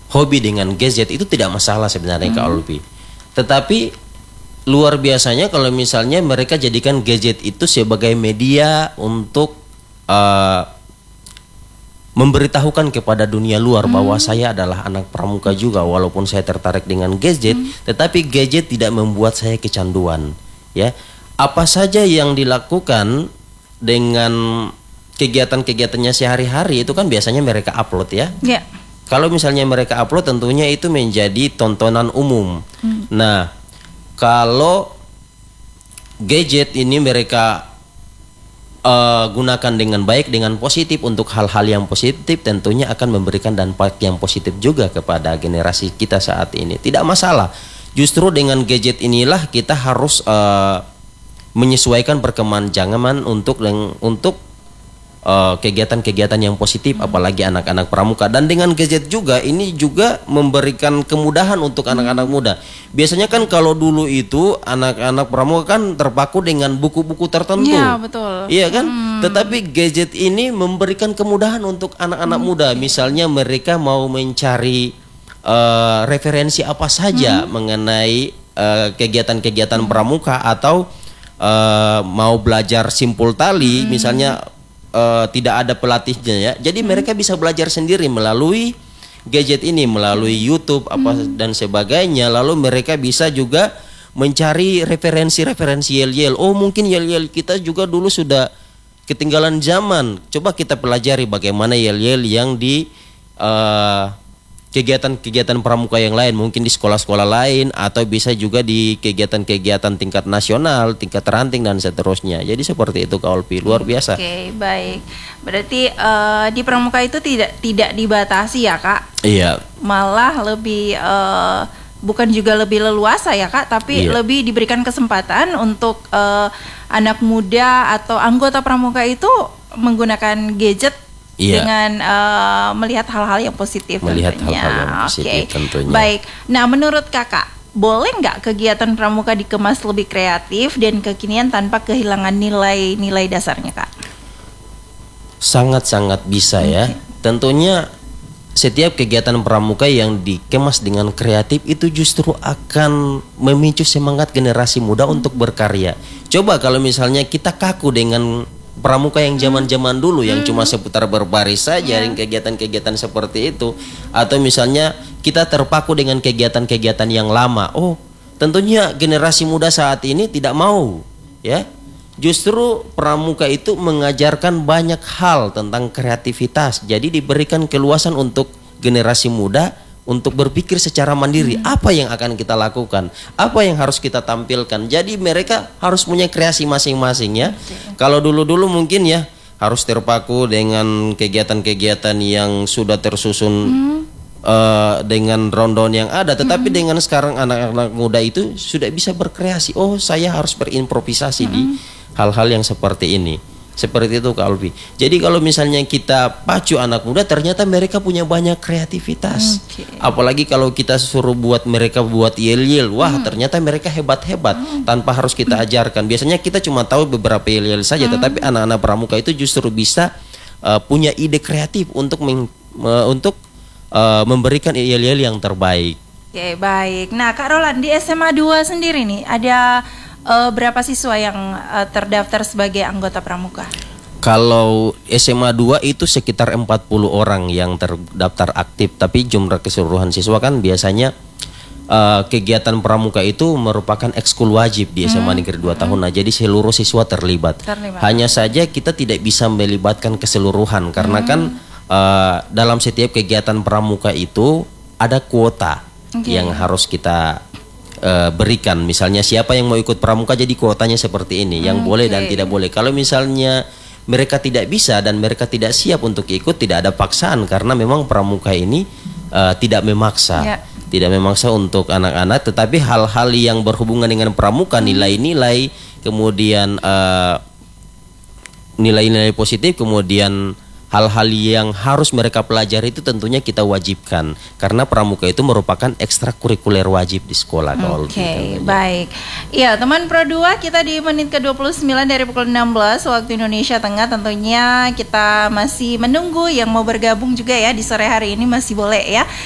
hobi dengan gadget itu tidak masalah sebenarnya Kak Olvi. Tetapi luar biasanya kalau misalnya mereka jadikan gadget itu sebagai media untuk memberitahukan kepada dunia luar bahwa saya adalah anak pramuka juga, walaupun saya tertarik dengan gadget, tetapi gadget tidak membuat saya kecanduan. Ya, apa saja yang dilakukan dengan kegiatan-kegiatannya sehari-hari itu kan biasanya mereka upload ya. Ya. Kalau misalnya mereka upload tentunya itu menjadi tontonan umum. Nah, kalau gadget ini mereka gunakan dengan baik, dengan positif untuk hal-hal yang positif, tentunya akan memberikan dampak yang positif juga kepada generasi kita saat ini. Tidak masalah. Justru dengan gadget inilah kita harus menyesuaikan perkembangan zaman untuk kegiatan-kegiatan yang positif, apalagi anak-anak pramuka. Dan dengan gadget juga ini juga memberikan kemudahan untuk anak-anak muda. Biasanya kan kalau dulu itu anak-anak pramuka kan terpaku dengan buku-buku tertentu. Iya, betul. Iya kan? Tetapi gadget ini memberikan kemudahan untuk anak-anak muda. Misalnya mereka mau mencari referensi apa saja mengenai kegiatan-kegiatan pramuka, atau mau belajar simpul tali misalnya, tidak ada pelatihnya ya. Jadi mereka bisa belajar sendiri melalui gadget ini, melalui YouTube apa dan sebagainya. Lalu mereka bisa juga mencari referensi-referensi yel-yel. Oh, mungkin yel-yel kita juga dulu sudah ketinggalan zaman. Coba kita pelajari bagaimana yel-yel yang di kegiatan-kegiatan pramuka yang lain, mungkin di sekolah-sekolah lain, atau bisa juga di kegiatan-kegiatan tingkat nasional, tingkat ranting dan seterusnya. Jadi seperti itu Kak Olvi, luar biasa. Oke, baik. Berarti di pramuka itu tidak dibatasi ya Kak? Iya. Malah lebih bukan juga lebih leluasa ya Kak, tapi lebih diberikan kesempatan untuk anak muda atau anggota pramuka itu menggunakan gadget. Dengan melihat hal-hal yang positif, melihat tentunya. Hal-hal yang positif tentunya. Baik. Nah, menurut Kakak, boleh nggak kegiatan pramuka dikemas lebih kreatif dan kekinian tanpa kehilangan nilai-nilai dasarnya, Kak? Sangat-sangat bisa ya. Tentunya setiap kegiatan pramuka yang dikemas dengan kreatif itu justru akan memicu semangat generasi muda untuk berkarya. Coba kalau misalnya kita kaku dengan pramuka yang zaman-zaman dulu yang cuma seputar berbaris saja, dengan kegiatan-kegiatan seperti itu, atau misalnya kita terpaku dengan kegiatan-kegiatan yang lama. Oh, tentunya generasi muda saat ini tidak mau, ya. Justru pramuka itu mengajarkan banyak hal tentang kreativitas. Jadi diberikan keluasan untuk generasi muda untuk berpikir secara mandiri, apa yang akan kita lakukan, apa yang harus kita tampilkan. Jadi mereka harus punya kreasi masing-masing ya. Kalau dulu-dulu mungkin ya harus terpaku dengan kegiatan-kegiatan yang sudah tersusun dengan rundown yang ada. Tetapi dengan sekarang anak-anak muda itu sudah bisa berkreasi. Oh, saya harus berimprovisasi di hal-hal yang seperti ini. Seperti itu Kak Olvi. Jadi kalau misalnya kita pacu anak muda, ternyata mereka punya banyak kreativitas. Apalagi kalau kita suruh mereka buat yel-yel, wah ternyata mereka hebat-hebat tanpa harus kita ajarkan. Biasanya kita cuma tahu beberapa yel-yel saja, tetapi anak-anak pramuka itu justru bisa punya ide kreatif untuk memberikan yel-yel yang terbaik. Oke, baik. Nah Kak Roland, di SMA 2 sendiri nih ada berapa siswa yang terdaftar sebagai anggota pramuka? Kalau SMA 2 itu sekitar 40 orang yang terdaftar aktif, tapi jumlah keseluruhan siswa kan biasanya kegiatan pramuka itu merupakan ekskul wajib di SMA Negeri 2 tahun. Nah, jadi seluruh siswa terlibat. Hanya saja kita tidak bisa melibatkan keseluruhan karena kan dalam setiap kegiatan pramuka itu ada kuota yang harus kita berikan. Misalnya siapa yang mau ikut pramuka, jadi kuotanya seperti ini, yang boleh dan tidak boleh. Kalau misalnya mereka tidak bisa dan mereka tidak siap untuk ikut, tidak ada paksaan karena memang pramuka ini tidak memaksa. Tidak memaksa untuk anak-anak, tetapi hal-hal yang berhubungan dengan pramuka, nilai-nilai, kemudian nilai-nilai positif, kemudian hal-hal yang harus mereka pelajari itu tentunya kita wajibkan karena pramuka itu merupakan ekstrakurikuler wajib di sekolah. Oke, baik. Ya, teman Pro 2, kita di menit ke-29 dari pukul 16 waktu Indonesia Tengah. Tentunya kita masih menunggu yang mau bergabung juga ya di sore hari ini, masih boleh ya.